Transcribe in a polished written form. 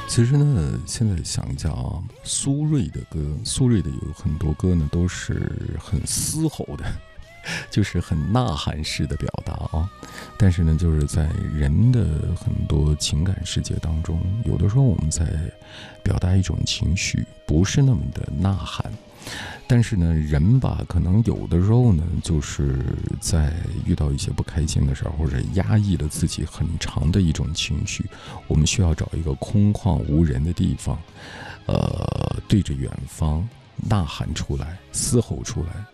其实呢，现在想一下啊，苏芮的歌，苏芮的有很多歌呢，都是很嘶吼的，就是很呐喊式的表达啊。但是呢，就是在人的很多情感世界当中，有的时候我们在表达一种情绪，不是那么的呐喊。但是呢，人吧，可能有的时候呢，就是在遇到一些不开心的时候，或者压抑了自己很长的一种情绪，我们需要找一个空旷无人的地方，对着远方呐喊出来，嘶吼出来，